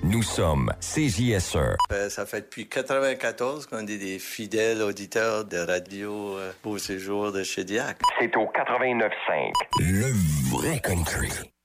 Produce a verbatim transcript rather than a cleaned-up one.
Nous sommes C J S E. Euh, ça fait depuis quatre-vingt-quatorze qu'on est des fidèles auditeurs de radio euh, Beau Séjour de Shediac. C'est au quatre-vingt-neuf cinq. Le vrai country.